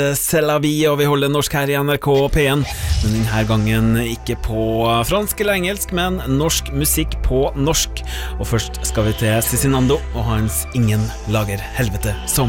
C'est la vie, og vi holder norsk her i NRK P1, men denne gangen ikke på fransk eller engelsk, men norsk musikk på norsk. Og først skal vi til Cezinando og hans Ingen lager helvete som